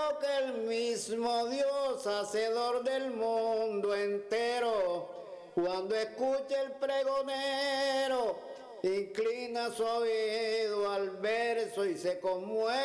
creo que el mismo Dios, hacedor del mundo entero, cuando escucha el pregonero, inclina su oído al verso y se conmueve.